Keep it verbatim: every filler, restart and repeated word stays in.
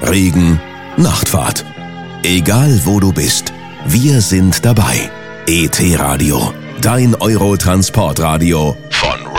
Regen, Nachtfahrt. Egal wo du bist, wir sind dabei. E T Radio, dein Eurotransportradio von